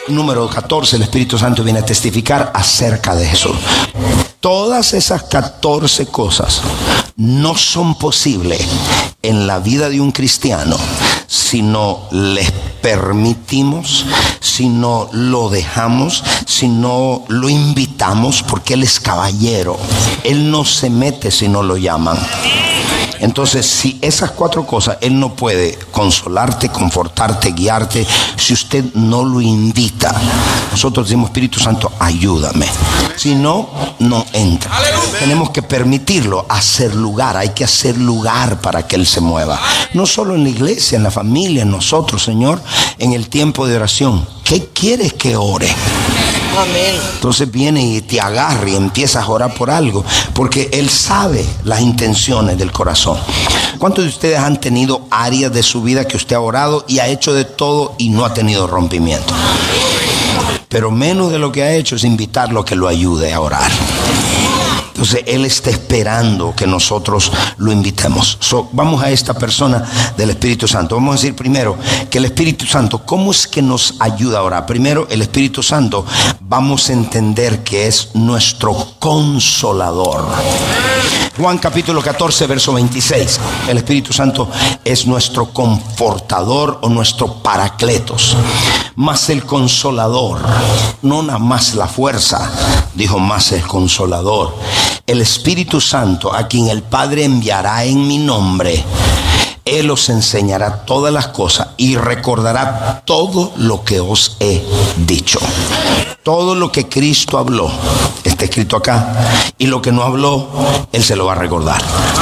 Número 14, el Espíritu Santo viene a testificar acerca de Jesús. Todas esas 14 cosas no son posibles en la vida de un cristiano si no les permitimos, si no lo dejamos, si no lo invitamos, porque Él es caballero. Él no se mete si no lo llaman. Entonces, si esas 4 cosas, Él no puede consolarte, confortarte, guiarte, si usted no lo invita. Nosotros decimos, Espíritu Santo, ayúdame. Si no, no entra. Tenemos que permitirlo, hacer lugar. Hay que hacer lugar para que Él se mueva. No solo en la iglesia, en la familia, en nosotros, Señor, en el tiempo de oración. ¿Qué quieres que ore? Amén. Entonces viene y te agarra y empiezas a orar por algo, porque Él sabe las intenciones del corazón. ¿Cuántos de ustedes han tenido áreas de su vida que usted ha orado y ha hecho de todo y no ha tenido rompimiento? Pero menos de lo que ha hecho es invitarlo a que lo ayude a orar. Entonces Él está esperando que nosotros lo invitemos. Vamos a esta persona del Espíritu Santo. Vamos a decir primero que el Espíritu Santo, ¿cómo es que nos ayuda a orar? Primero, el Espíritu Santo, vamos a entender que es nuestro consolador. Juan capítulo 14, verso 26. El Espíritu Santo es nuestro confortador o nuestro paracletos. Más el consolador, no nada más la fuerza, dijo más el consolador. El Espíritu Santo, a quien el Padre enviará en mi nombre, Él os enseñará todas las cosas y recordará todo lo que os he dicho. Todo lo que Cristo habló está escrito acá, y lo que no habló, Él se lo va a recordar.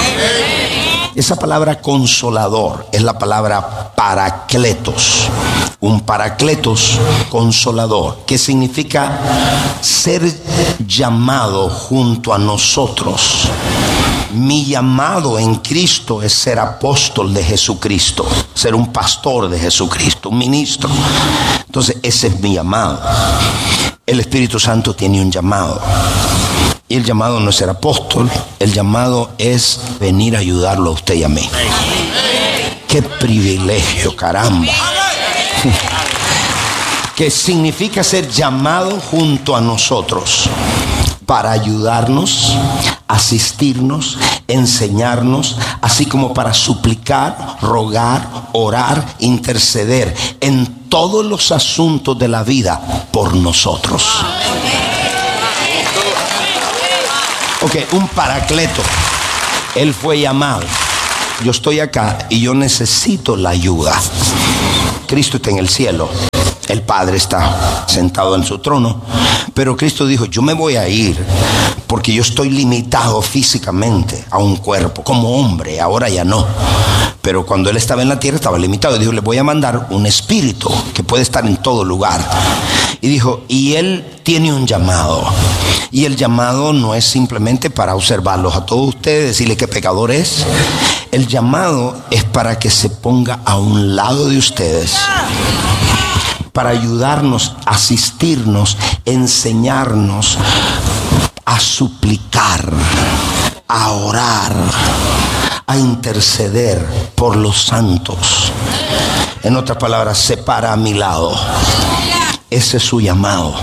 Esa palabra consolador es la palabra paracletos. Un paracletos consolador, que significa ser llamado junto a nosotros. Mi llamado en Cristo es ser apóstol de Jesucristo, ser un pastor de Jesucristo, un ministro. Entonces ese es mi llamado. El Espíritu Santo tiene un llamado. Y el llamado no es ser apóstol, el llamado es venir a ayudarlo a usted y a mí. ¡Qué privilegio, caramba! Que significa ser llamado junto a nosotros para ayudarnos, asistirnos, enseñarnos, así como para suplicar, rogar, orar, interceder en todos los asuntos de la vida por nosotros. Ok, un paracleto. Él fue llamado. Yo estoy acá y yo necesito la ayuda. Cristo está en el cielo. El Padre está sentado en su trono. Pero Cristo dijo, yo me voy a ir porque yo estoy limitado físicamente a un cuerpo. Como hombre, ahora ya no. Pero cuando Él estaba en la tierra estaba limitado. Y dijo, le voy a mandar un espíritu que puede estar en todo lugar. Y dijo, y Él tiene un llamado. Y el llamado no es simplemente para observarlos a todos ustedes, decirle qué pecador es. El llamado es para que se ponga a un lado de ustedes, para ayudarnos, asistirnos, enseñarnos a suplicar, a orar, a interceder por los santos. En otras palabras, se para a mi lado. Ese es su llamado.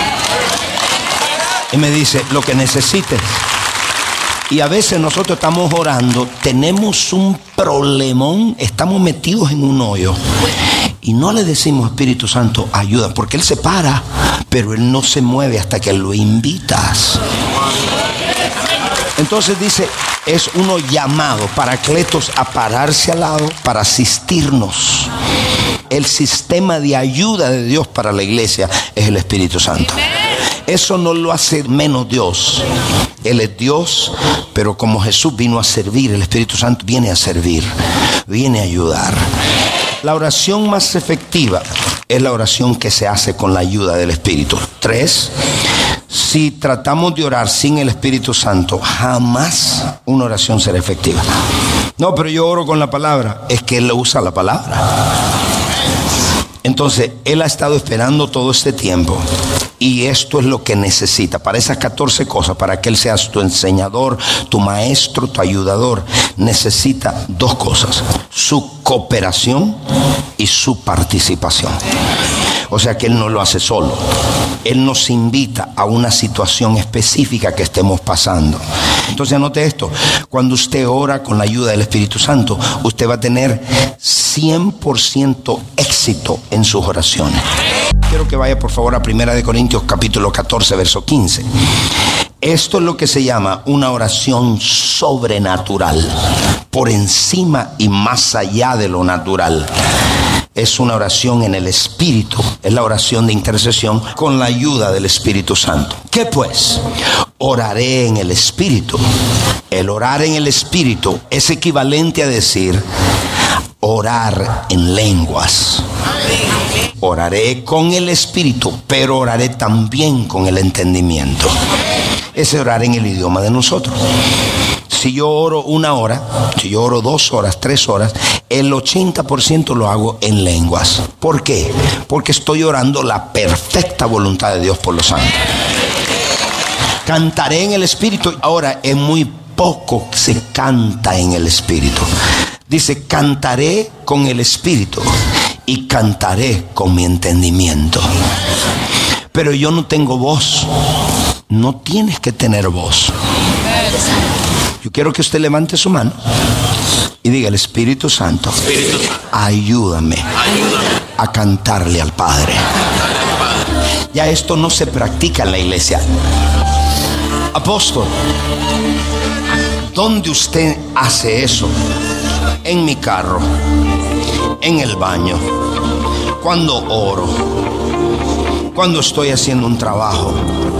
Y me dice, lo que necesites. Y a veces nosotros estamos orando, tenemos un problemón, estamos metidos en un hoyo. Y no le decimos, Espíritu Santo, ayuda, porque Él se para, pero Él no se mueve hasta que lo invitas. Entonces dice, es uno llamado, paracletos, a pararse al lado para asistirnos. El sistema de ayuda de Dios para la iglesia es el Espíritu Santo. Eso no lo hace menos Dios. Él es Dios, pero como Jesús vino a servir, el Espíritu Santo viene a servir, viene a ayudar. La oración más efectiva es la oración que se hace con la ayuda del Espíritu. 3, si tratamos de orar sin el Espíritu Santo, jamás una oración será efectiva. No, pero yo oro con la palabra. Es que Él usa la palabra. Entonces, Él ha estado esperando todo este tiempo. Y esto es lo que necesita. Para esas 14 cosas, para que Él sea tu enseñador, tu maestro, tu ayudador, necesita 2 cosas: su cooperación y su participación. O sea que Él no lo hace solo. Él nos invita a una situación específica que estemos pasando. Entonces anote esto: cuando usted ora con la ayuda del Espíritu Santo, usted va a tener 100% éxito en sus oraciones. Quiero que vaya por favor a 1 Corintios capítulo 14, verso 15. Esto es lo que se llama una oración sobrenatural, por encima y más allá de lo natural. Es una oración en el Espíritu, es la oración de intercesión con la ayuda del Espíritu Santo. ¿Qué pues? Oraré en el Espíritu. El orar en el Espíritu es equivalente a decir orar en lenguas. Oraré con el Espíritu, pero oraré también con el entendimiento. Es orar en el idioma de nosotros. Si yo oro 1 hora, si yo oro 2 horas, 3 horas, el 80% lo hago en lenguas. ¿Por qué? Porque estoy orando la perfecta voluntad de Dios por los santos. Cantaré en el Espíritu. Ahora, es muy poco se canta en el Espíritu. Dice, cantaré con el Espíritu y cantaré con mi entendimiento. Pero yo no tengo voz. No tienes que tener voz. Yo quiero que usted levante su mano y diga: el Espíritu Santo, ayúdame a cantarle al Padre. Ya esto no se practica en la iglesia. Apóstol, ¿dónde usted hace eso? En mi carro, en el baño, cuando oro, cuando estoy haciendo un trabajo.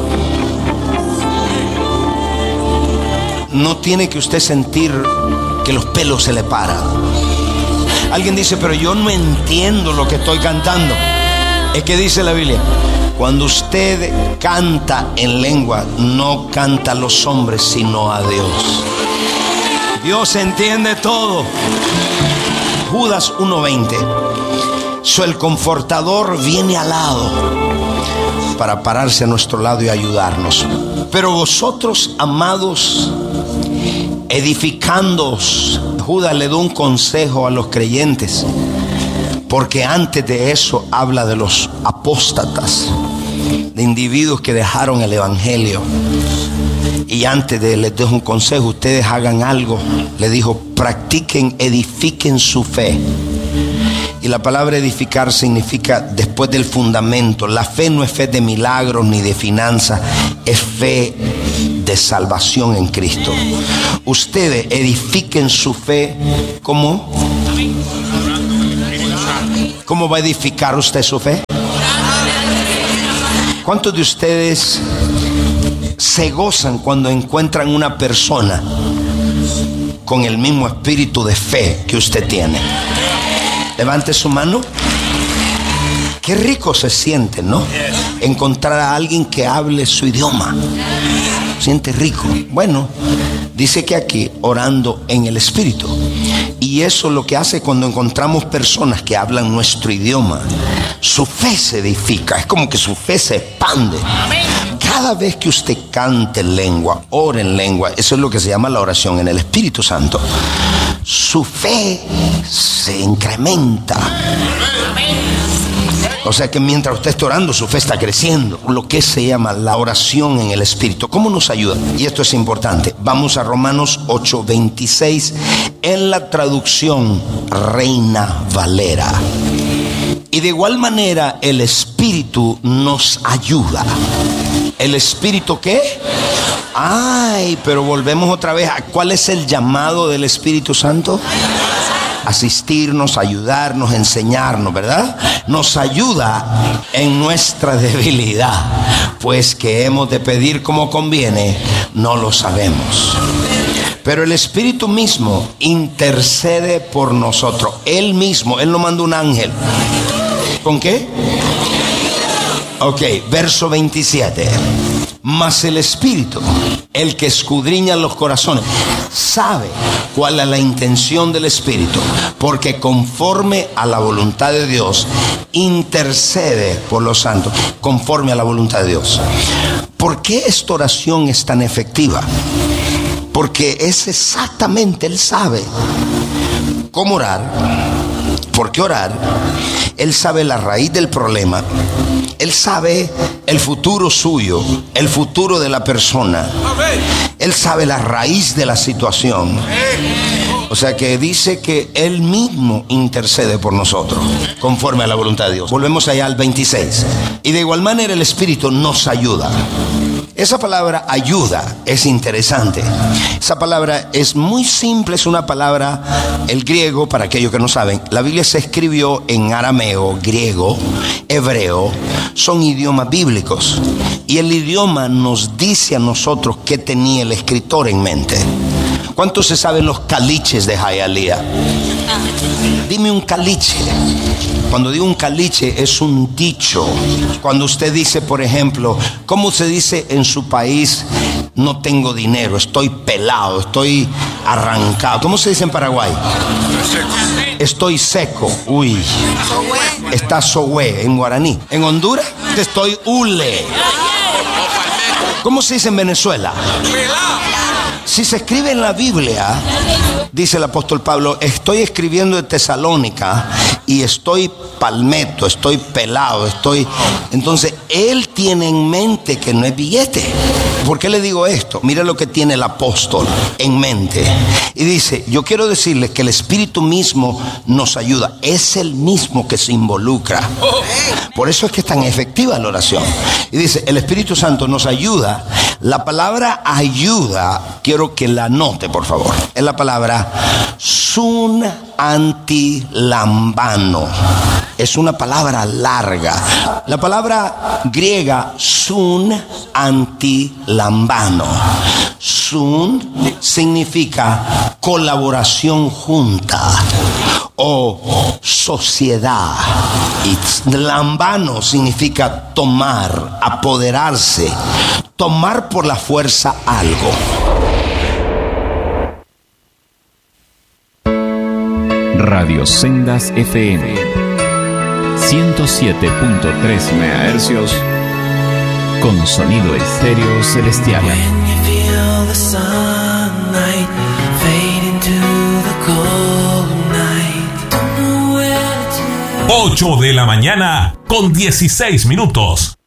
No tiene que usted sentir que los pelos se le paran. Alguien dice: pero yo no entiendo lo que estoy cantando. Es que dice la Biblia: cuando usted canta en lengua, no canta a los hombres, sino a Dios. Dios entiende todo. Judas 1:20. El Confortador viene al lado para pararse a nuestro lado y ayudarnos. Pero vosotros, amados, edificándoos. Judas le da un consejo a los creyentes, porque antes de eso habla de los apóstatas, de individuos que dejaron el evangelio. Y antes de les dejo un consejo: ustedes hagan algo. Le dijo: practiquen, edifiquen su fe. Y la palabra edificar significa después del fundamento. La fe no es fe de milagros ni de finanzas, es fe de salvación en Cristo. Ustedes edifiquen su fe. ¿Cómo? ¿Cómo va a edificar usted su fe? ¿Cuántos de ustedes se gozan cuando encuentran una persona con el mismo espíritu de fe que usted tiene? Levante su mano. Qué rico se siente, ¿no? Encontrar a alguien que hable su idioma. Siente rico. Bueno, dice que aquí orando en el Espíritu. Y eso es lo que hace cuando encontramos personas que hablan nuestro idioma. Su fe se edifica. Es como que su fe se expande. Cada vez que usted cante en lengua, ore en lengua, eso es lo que se llama la oración en el Espíritu Santo. Su fe se incrementa. O sea que mientras usted está orando, su fe está creciendo. Lo que se llama la oración en el Espíritu. ¿Cómo nos ayuda? Y esto es importante. Vamos a Romanos 8:26 en la traducción Reina Valera. Y de igual manera el Espíritu nos ayuda. ¿El Espíritu qué? Ay, pero volvemos otra vez a ¿cuál es el llamado del Espíritu Santo? Asistirnos, ayudarnos, enseñarnos, ¿verdad? Nos ayuda en nuestra debilidad, pues que hemos de pedir como conviene, no lo sabemos. Pero el Espíritu mismo intercede por nosotros. Él mismo, Él nos mandó un ángel. ¿Con qué? Ok, verso 27. Mas el Espíritu, el que escudriña los corazones, sabe cuál es la intención del Espíritu, porque conforme a la voluntad de Dios, intercede por los santos, conforme a la voluntad de Dios. ¿Por qué esta oración es tan efectiva? Porque es exactamente, Él sabe cómo orar, por qué orar Él sabe la raíz del problema. Él sabe el futuro suyo, el futuro de la persona. Él sabe la raíz de la situación. O sea que dice que Él mismo intercede por nosotros, conforme a la voluntad de Dios. Volvemos allá al 26. Y de igual manera el Espíritu nos ayuda. Esa palabra ayuda es interesante. Esa palabra es muy simple, es una palabra, el griego, para aquellos que no saben, la Biblia se escribió en arameo, griego, hebreo, son idiomas bíblicos. Y el idioma nos dice a nosotros qué tenía el escritor en mente. ¿Cuántos se saben los caliches de Hialeah? Dime un caliche. Cuando digo un caliche es un dicho. Cuando usted dice, por ejemplo, ¿cómo se dice en su país? No tengo dinero, estoy pelado, estoy arrancado. ¿Cómo se dice en Paraguay? Estoy seco. Uy. Está sohue en guaraní. En Honduras estoy hule. ¿Cómo se dice en Venezuela? Si se escribe en la Biblia, dice el apóstol Pablo, estoy escribiendo de Tesalónica y estoy palmeto, estoy pelado, Entonces, él tiene en mente que no es billete. ¿Por qué le digo esto? Mira lo que tiene el apóstol en mente. Y dice, yo quiero decirles que el Espíritu mismo nos ayuda. Es el mismo que se involucra. Por eso es que es tan efectiva la oración. Y dice, el Espíritu Santo nos ayuda. La palabra ayuda, quiero que la anote, por favor. Es la palabra sun antilambano. Es una palabra larga. La palabra griega sun antilambano. Sun significa colaboración junta o sociedad. Y lambano significa tomar, apoderarse, tomar por la fuerza algo. Radio Sendas FM 107.3 MHz con sonido estéreo celestial. 8 de la mañana con 16 minutos.